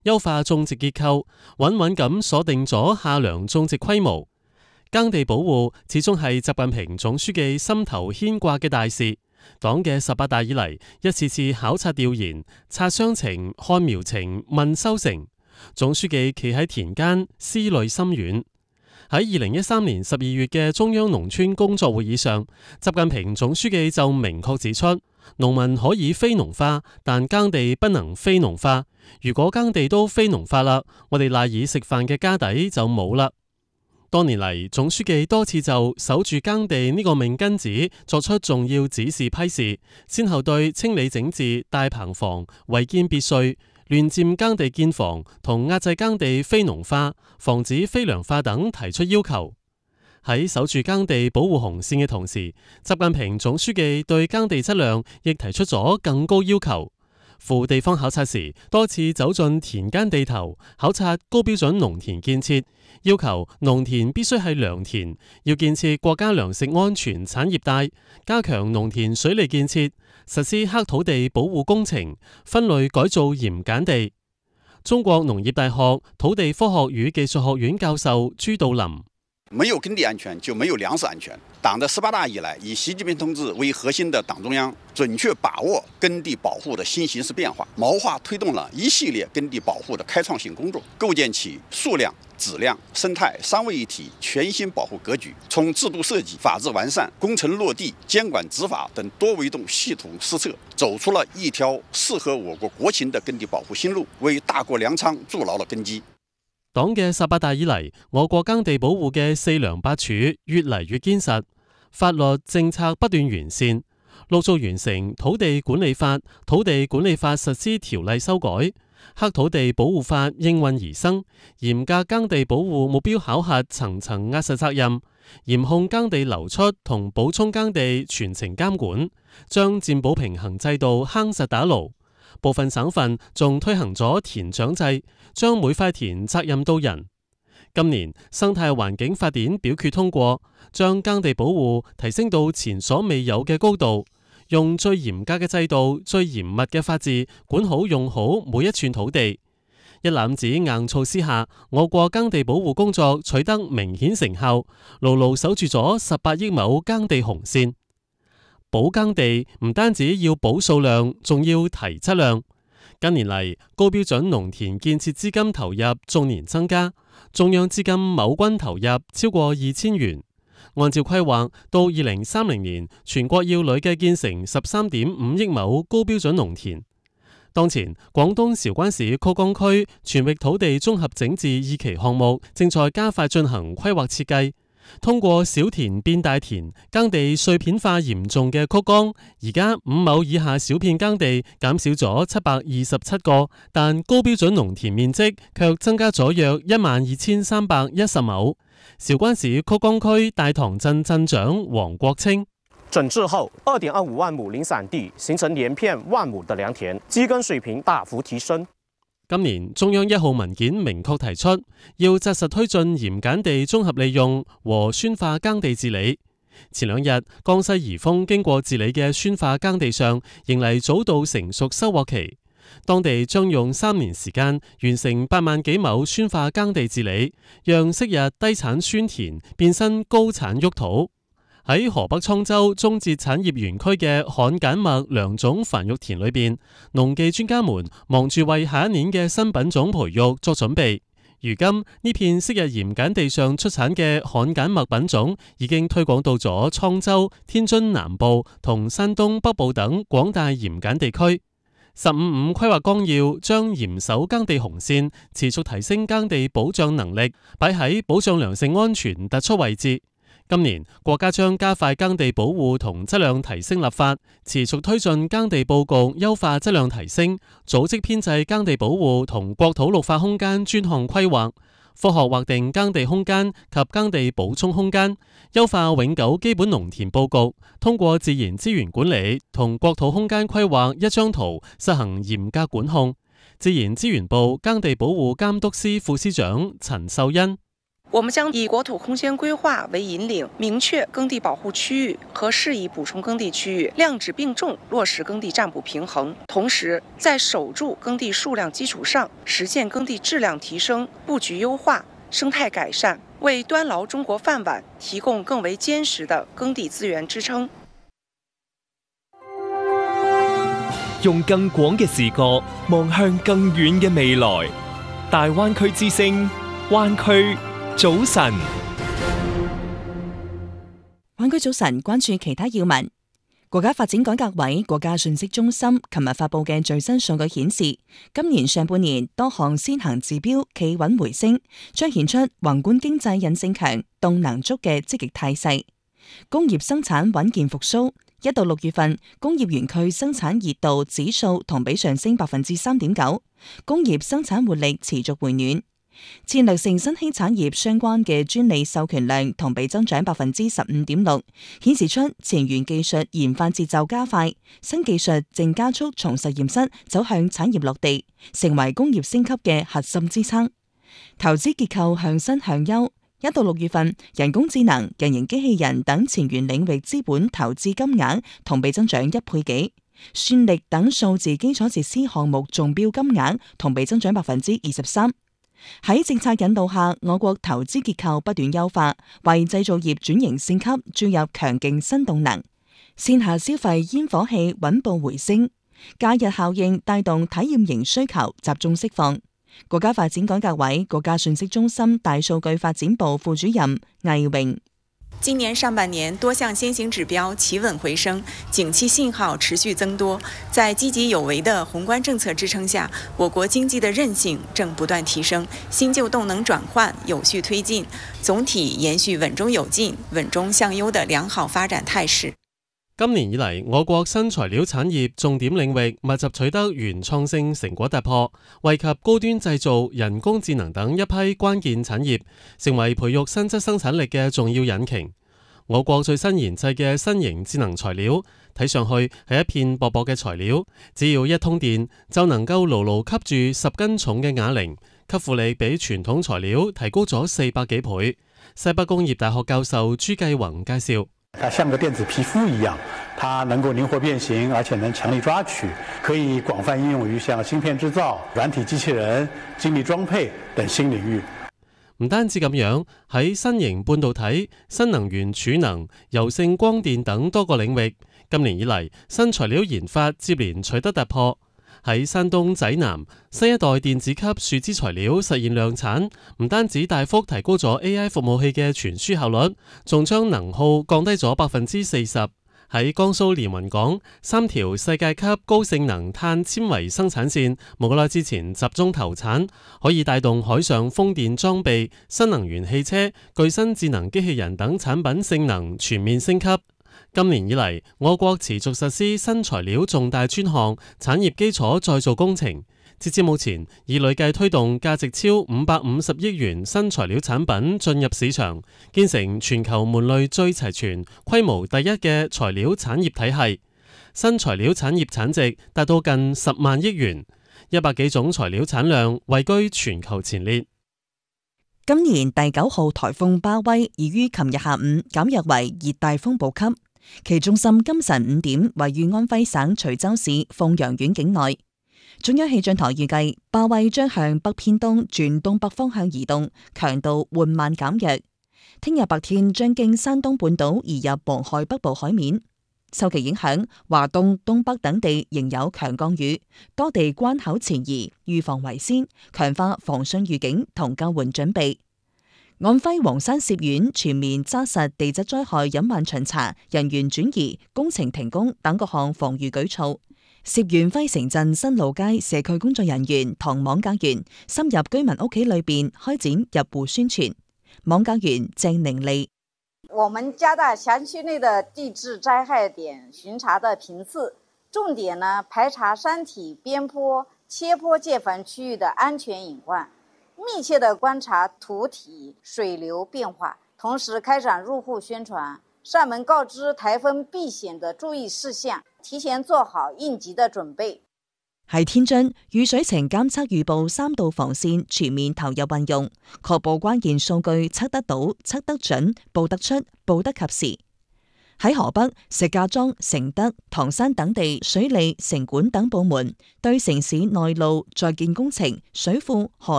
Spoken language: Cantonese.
優化種植結構，穩穩咁鎖定咗夏糧種植規模。耕地保護始終係習近平總書記心頭牽掛嘅大事。黨嘅18大以嚟，一次次考察調研，察傷情、看苗情、問收成。總書記企喺田間，思慮深遠。喺2013年12月嘅中央農村工作會議上，習近平總書記就明確指出，農民可以非農化，但耕地不能非農化。如果耕地都非農化啦，我哋賴以食飯嘅家底就冇啦。多年嚟，總書記多次就守住耕地呢個命根子作出重要指示批示，先後對清理整治大棚房、違建別墅、亂佔耕地建房同壓制耕地非農化、防止非糧化等提出要求。喺守住耕地保護紅線嘅同時，習近平總書記對耕地質量亦提出咗更高要求。赴地方考察時，多次走進田間地頭，考察高標準農田建設，要求農田必須係良田，要建設國家糧食安全產業帶，加強農田水利建設，實施黑土地保護工程，分類改造鹽鹼地。中國農業大學土地科學與技術學院教授朱道林： 沒有耕地安全，就沒有糧食安全。黨的18大以來，以習近平同志為核心的黨中央，準確把握耕地保護的新形勢變化，謀劃推動了一系列耕地保護的開創性工作，構建起數量、質量、生態三位一體全新保護格局。從制度設計、法制完善、工程落地、監管執法等多維度系統施策，走出了一條適合我國國情的耕地保護新路，為大國糧倉築牢了根基。 黨嘅18大以嚟，我國耕地保護嘅四梁八柱越嚟越堅實，法律政策不斷完善，陸續完成土地管理法、土地管理法實施條例修改，黑土地保護法應運而生，嚴格耕地保護目標考核層層壓實責任，嚴控耕地流出同補充耕地全程監管，將佔補平衡制度夯實打牢。部分省份仲推行咗田長制，將每塊田責任到人。今年生態環境法典表決通過，將耕地保護提升到前所未有嘅高度，用最嚴格嘅制度、最嚴密嘅法治管好用好每一寸土地。一攬子硬措施下，我國耕地保護工作取得明顯成效，牢牢守住咗18億畝耕地紅線。保耕地唔單止要保數量，仲要提質量。近年嚟，高標準農田建設資金投入逐年增加，中央資金畝均投入超過2000元。按照規劃，到2030年，全國要累計建成13.5億畝高標準農田。當前，廣東韶關市曲江區全域土地綜合整治2期項目正在加快進行規劃設計。通過小田變大田，耕地碎片化嚴重嘅曲江，而家5畝以下小片耕地減少咗727個，但高標準農田面積卻增加咗約12310畝。韶關市曲江區大塘鎮鎮長黃國清： 整治後，2.25萬畝零散地形成連片萬畝的良田，基根水平大幅提升。 今年中央1號文件明確提出，要紮實推進鹽鹼地綜合利用和酸化耕地治理。前2日，江西宜豐經過治理嘅酸化耕地上，迎嚟早稻成熟收穫期。當地將用3年時間完成8萬幾畝酸化耕地治理，讓昔日低產酸田變身高產沃土。喺河北滄州中捷產業園區嘅旱鹼麥良種繁育田裏邊，農技專家們忙住為下一年嘅新品種培育作準備。如今呢片昔日鹽鹼地上出產嘅旱鹼麥品種已經推廣到咗滄州、天津南部同山東北部等廣大鹽鹼地區。15.5規劃綱要將嚴守耕地紅線，持續提升耕地保障能力，擺喺保障糧食安全突出位置。今年國家將加快耕地保護同質量提升立法，持續推進耕地佈局優化質量提升，組織編制耕地保護同國土綠化空間專項規劃，科學劃定耕地空間及耕地補充空間，優化永久基本農田佈局，通過自然資源管理同國土空間規劃一張圖實行嚴格管控。自然資源部耕地保護監督司副司長陳秀欣： 我们将以国土空间规划为引领，明确耕地保护区域和适宜补充耕地区域，量质并重落实耕地占补平衡。同时，在守住耕地数量基础上，实现耕地质量提升、布局优化、生态改善，为端牢中國飯碗提供更為堅實的耕地資源支撐。 用更廣嘅視覺望向更遠嘅未來。大灣區之聲，灣區早晨。 灣區早晨，關注其他要聞。國家發展改革委國家信息中心琴日發布嘅最新數據顯示，今年上半年多項先行指標企穩回升，彰顯出宏觀經濟韌性強、動能足嘅積極態勢。工業生產穩健復甦，1到6月份工業園區生產熱度指數同比上升 3.9%， 工業生產活力持續回暖。戰略性新興產業相關嘅專利授權量同比增長 15.6%， 顯示出前沿技術研發節奏加快，新技術正加速從實驗室走向產業落地，成為工業升級嘅核心支撐。投資結構向新向優，1到6月份人工智能、人形機器人等前沿領域資本投資金額同比增長1倍幾，算力等數字基礎設施項目中標金額同比增長 23%。喺政策引導下，我國投資結構不斷優化，為製造業轉型升級注入強勁新動能。線下消費煙火氣穩步回升，假日效應帶動體驗型需求集中釋放。國家發展改革委國家信息中心大數據發展部副主任魏榮。 今年上半年多項先行指標企穩回升，景氣信號持續增多。在積極有為的宏觀政策支撐下，我國經濟的韌性正不斷提升，新舊動能轉換有序推進，總體延續穩中有進、穩中向優的良好發展態勢。 今年以嚟，我國新材料產業重點領域密集取得原創性成果突破，惠及高端製造、人工智能等一批關鍵產業，成為培育新質生產力嘅重要引擎。我國最新研製嘅新型智能材料，睇上去係一片薄薄嘅材料，只要一通電就能夠牢牢吸住10斤重嘅啞鈴，吸附力比傳統材料提高咗400幾倍。西北工業大學教授朱繼宏介紹。 它像個電子皮膚一樣，它能夠靈活變形，而且能強力抓取，可以廣泛應用於像芯片製造、軟體機器人、精密裝配等新領域。 唔單止咁樣，喺新型半導體、新能源儲能、柔性光電等多個領域，今年以嚟新材料研發接連取得突破。喺山東濟南，新一代電子級樹脂材料實現量產，唔單止大幅提高咗 AI 服務器嘅傳輸效率，仲將能耗降低咗 40%。喺江蘇連雲港，3條世界級高性能碳纖維生產線冇耐之前集中投產，可以帶動海上風電裝備、新能源汽車、具身智能機器人等產品性能全面升級。今年以嚟，我國持續實施新材料重大專項產業基礎再造工程，截至目前，已累計推動價值超550億元新材料產品進入市場，建成全球門類最齊全、規模第一嘅材料產業體系。新材料產業產值達到近10萬億元，100幾種材料產量位居全球前列。 今年第9號颱風巴威已於琴日下午減弱為熱帶風暴級。其中心今晨5點位於安徽省徐州市鳳陽縣境內。中央氣象台預計巴威將向北偏東轉東北方向移動，強度緩慢減弱。聽日白天將經山東半島移入黃海北部海面。受其影響，華東、東北等地仍有強降雨，多地關口前移，預防為先，強化防汛預警同救援準備。安徽黃山涉縣全面紮實地質災害隱患巡查、人員轉移、工程停工等各項防禦舉措。涉縣輝城鎮新路街社區工作人員唐網格員深入居民屋企裏邊開展入戶宣傳。網格員鄭寧利： 我們加大轄區內的地質災害點巡查的頻次，重點呢排查山體、邊坡、切坡界範區域的安全隱患。密切地觀察土體水流變化，同時開展入戶宣傳，上門告知颱風避險的注意事項，提前做好應急的準備。 喺天津，雨水情監測預報3道防線全面投入運用，確保關鍵數據測得到、測得準、報得出、報得及時。喺河北，石家莊、承德、唐山等地水利、城管等部門對城市內路在建工程、水庫、河